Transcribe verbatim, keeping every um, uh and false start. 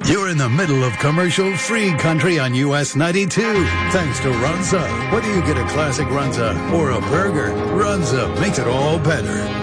You're in the middle of commercial-free country on U S ninety-two. Thanks to Runza. Whether you get a classic Runza or a burger, Runza makes it all better.